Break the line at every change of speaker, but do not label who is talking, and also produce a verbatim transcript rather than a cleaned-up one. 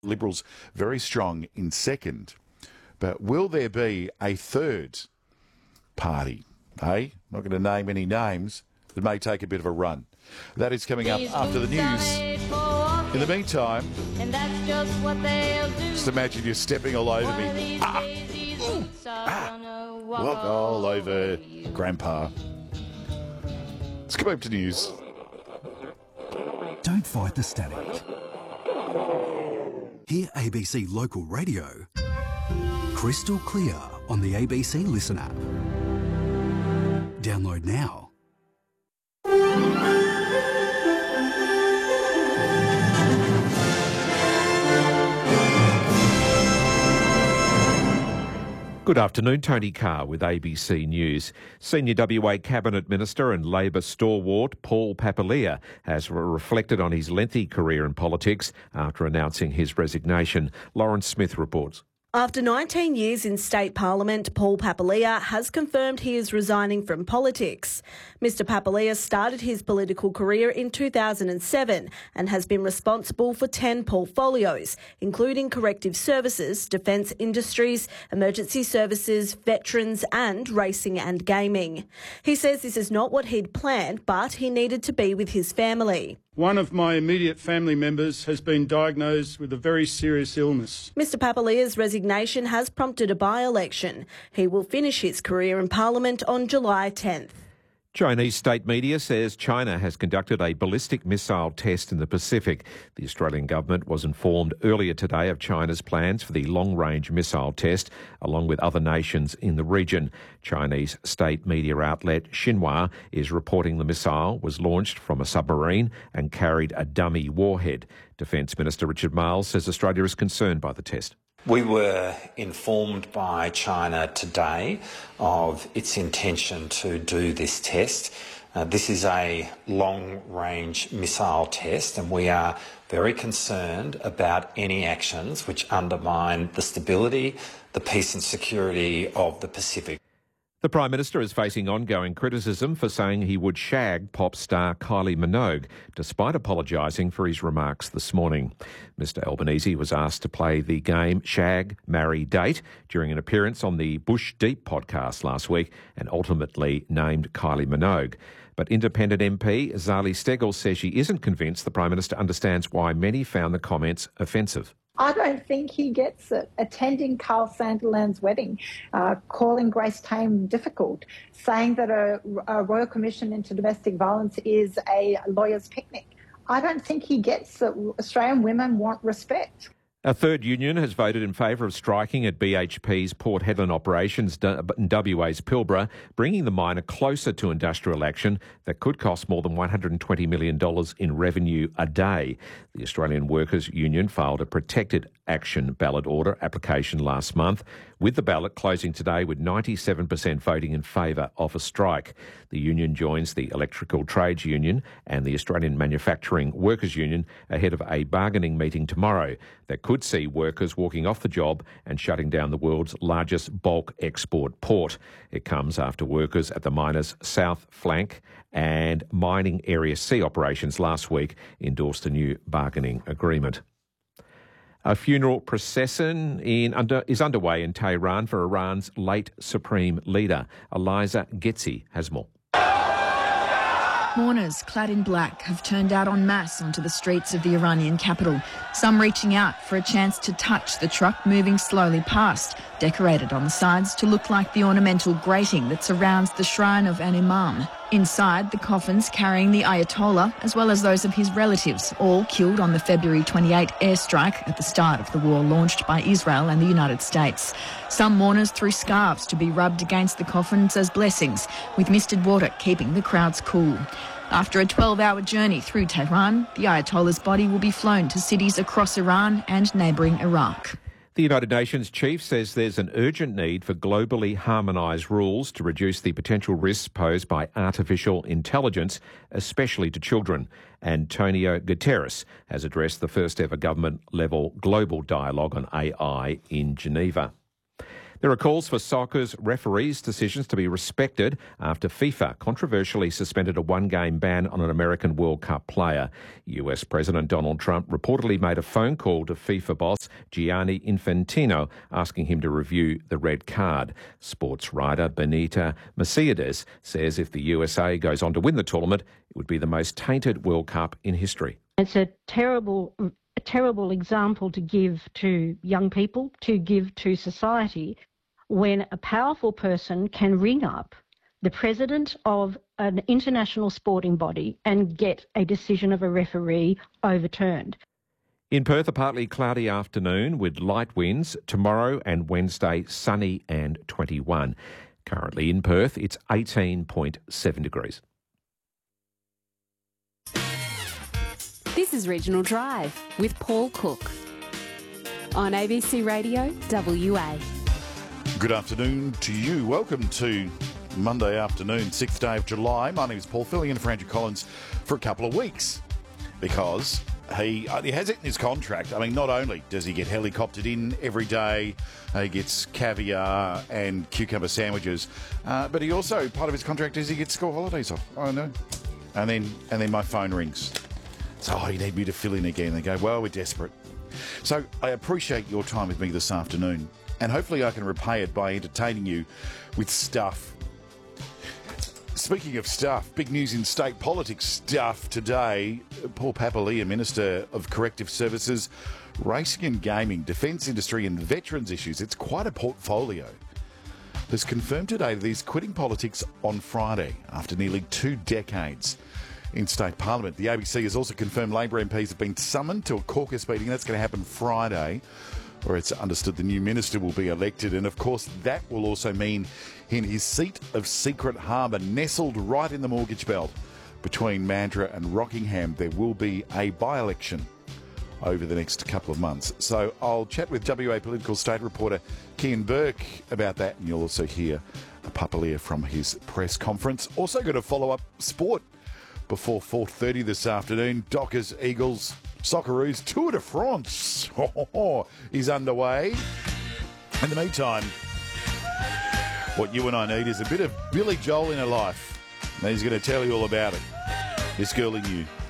Liberals very strong in second. But will there be a third party? Hey, not going to name any names. It may take a bit of a run. That is coming up after the news. In the meantime, just imagine you're stepping all over me. Ah, ooh, ah, walk all over Grandpa. Let's go back to news.
Don't fight the static. Hear A B C Local Radio crystal clear on the A B C Listen app. Download now.
Good afternoon, Tony Carr with A B C News. Senior W A Cabinet Minister and Labor stalwart Paul Papalia has re- reflected on his lengthy career in politics after announcing his resignation. Lawrence Smith reports.
After nineteen years in state parliament, Paul Papalia has confirmed he is resigning from politics. Mr Papalia started his political career in two thousand seven and has been responsible for ten portfolios, including corrective services, defence industries, emergency services, veterans and racing and gaming. He says this is not what he'd planned, but he needed to be with his family.
One of my immediate family members has been diagnosed with a very serious illness.
Mr Papalia's resignation has prompted a by-election. He will finish his career in Parliament on July tenth.
Chinese state media says China has conducted a ballistic missile test in the Pacific. The Australian government was informed earlier today of China's plans for the long-range missile test, along with other nations in the region. Chinese state media outlet Xinhua is reporting the missile was launched from a submarine and carried a dummy warhead. Defence Minister Richard Marles says Australia is concerned by the test.
We were informed by China today of its intention to do this test. Uh, this is a long-range missile test, and we are very concerned about any actions which undermine the stability, the peace and security of the Pacific.
The Prime Minister is facing ongoing criticism for saying he would shag pop star Kylie Minogue, despite apologising for his remarks this morning. Mr Albanese was asked to play the game Shag, Marry, Date during an appearance on the Bush Deep podcast last week and ultimately named Kylie Minogue. But independent M P Zali Steggall says she isn't convinced the Prime Minister understands why many found the comments offensive.
I don't think he gets it. Attending Carl Sandilands' wedding, uh, calling Grace Tame difficult, saying that a, a Royal Commission into domestic violence is a lawyer's picnic. I don't think he gets that Australian women want respect.
A third union has voted in favour of striking at B H P's Port Hedland operations in W A's Pilbara, bringing the miner closer to industrial action that could cost more than one hundred twenty million dollars in revenue a day. The Australian Workers' Union filed a protected action ballot order application last month, with the ballot closing today with ninety-seven percent voting in favour of a strike. The union joins the Electrical Trades Union and the Australian Manufacturing Workers' Union ahead of a bargaining meeting tomorrow that could see workers walking off the job and shutting down the world's largest bulk export port. It comes after workers at the miners' South Flank and Mining Area C operations last week endorsed a new bargaining agreement. A funeral procession in under, is underway in Tehran for Iran's late Supreme Leader. Eliza Getzi has more.
Mourners clad in black have turned out en masse onto the streets of the Iranian capital, some reaching out for a chance to touch the truck moving slowly past, decorated on the sides to look like the ornamental grating that surrounds the shrine of an imam. Inside, the coffins carrying the Ayatollah, as well as those of his relatives, all killed on the February twenty-eighth airstrike at the start of the war launched by Israel and the United States. Some mourners threw scarves to be rubbed against the coffins as blessings, with misted water keeping the crowds cool. After a twelve-hour journey through Tehran, the Ayatollah's body will be flown to cities across Iran and neighbouring Iraq.
The United Nations chief says there's an urgent need for globally harmonised rules to reduce the potential risks posed by artificial intelligence, especially to children. Antonio Guterres has addressed the first ever government-level global dialogue on A I in Geneva. There are calls for soccer's referees' decisions to be respected after FIFA controversially suspended a one-game ban on an American World Cup player. U S President Donald Trump reportedly made a phone call to FIFA boss Gianni Infantino asking him to review the red card. Sports writer Benita Mercedes says if the U S A goes on to win the tournament, it would be the most tainted World Cup in history.
It's a terrible, a terrible example to give to young people, to give to society, when a powerful person can ring up the president of an international sporting body and get a decision of a referee overturned.
In Perth, a partly cloudy afternoon with light winds. Tomorrow and Wednesday, sunny and twenty-one. Currently in Perth, it's eighteen point seven degrees.
This is Regional Drive with Paul Cook on A B C Radio W A.
Good afternoon to you. Welcome to Monday afternoon, sixth day of July. My name is Paul, filling in for Andrew Collins for a couple of weeks because he, uh, he has it in his contract. I mean, not only does he get helicoptered in every day, uh, he gets caviar and cucumber sandwiches, uh, but he also, part of his contract is he gets school holidays off. I know. And then, and then my phone rings. So, oh, you need me to fill in again. They go, well, we're desperate. So I appreciate your time with me this afternoon. And hopefully I can repay it by entertaining you with stuff. Speaking of stuff, big news in state politics stuff today. Paul Papalia, Minister of Corrective Services, Racing and Gaming, Defence Industry and Veterans Issues. It's quite a portfolio. Has confirmed today that he's quitting politics on Friday after nearly two decades in state parliament. The A B C has also confirmed Labor M Ps have been summoned to a caucus meeting. That's going to happen Friday, where it's understood the new minister will be elected. And of course, that will also mean in his seat of Secret Harbour, nestled right in the mortgage belt between Mandurah and Rockingham, there will be a by-election over the next couple of months. So I'll chat with W A political state reporter Kian Burke about that, and you'll also hear a Papalia from his press conference. Also going to follow up sport before four thirty this afternoon. Dockers, Eagles, Socceroos, Tour de France is underway. In the meantime, what you and I need is a bit of Billy Joel in her life. And he's going to tell you all about it. This girl in you.